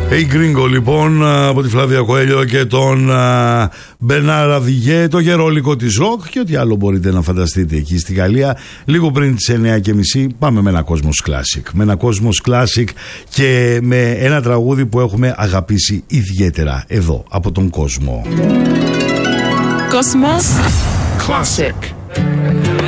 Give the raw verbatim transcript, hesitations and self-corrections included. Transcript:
Hey Gringo λοιπόν από τη Φλάβια Κοέλιο και τον Μπερνάρ Αβιγέ, το γερόλικο της ροκ και ό,τι άλλο μπορείτε να φανταστείτε εκεί στη Γαλλία. Λίγο πριν τις εννιά και μισή πάμε με ένα Cosmos Classic. Με ένα Cosmos Classic και με ένα τραγούδι που έχουμε αγαπήσει ιδιαίτερα εδώ από τον κόσμο. Cosmos Classic.